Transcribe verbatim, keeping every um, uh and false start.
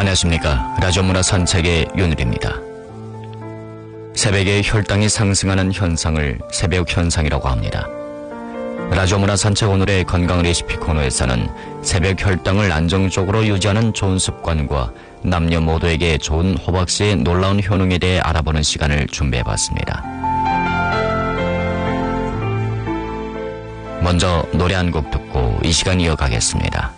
안녕하십니까. 라디오 문화 산책의 윤일입니다. 새벽에 혈당이 상승하는 현상을 새벽 현상이라고 합니다. 라디오 문화 산책 오늘의 건강 레시피 코너에서는 새벽 혈당을 안정적으로 유지하는 좋은 습관과 남녀 모두에게 좋은 호박씨의 놀라운 효능에 대해 알아보는 시간을 준비해봤습니다. 먼저 노래 한 곡 듣고 이 시간 이어가겠습니다.